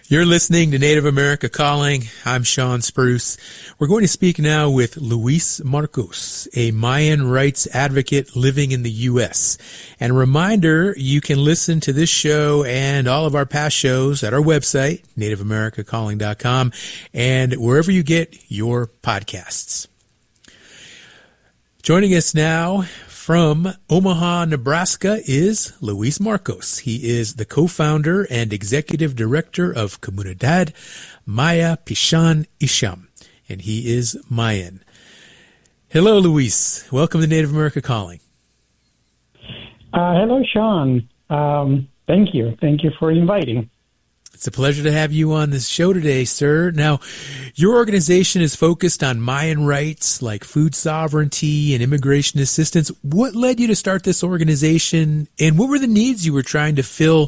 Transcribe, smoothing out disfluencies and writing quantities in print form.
You're listening to Native America Calling. I'm Sean Spruce. We're going to speak now with Luis Marcos, a Mayan rights advocate living in the U.S. And a reminder, you can listen to this show and all of our past shows at our website, nativeamericacalling.com, and wherever you get your podcasts. Joining us now from Omaha, Nebraska is Luis Marcos. He is the co-founder and executive director of Comunidad Maya Pishan Isham, and he is Mayan. Hello, Luis. Welcome to Native America Calling. Hello, Sean. Thank you. Thank you for inviting. It's a pleasure to have you on this show today, sir. Now, your organization is focused on Mayan rights like food sovereignty and immigration assistance. What led you to start this organization, and what were the needs you were trying to fill